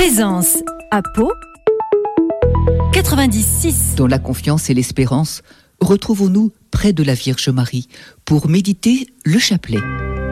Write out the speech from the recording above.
Plaisance, à Pau, 96. Dans la confiance et l'espérance, retrouvons-nous près de la Vierge Marie pour méditer le chapelet.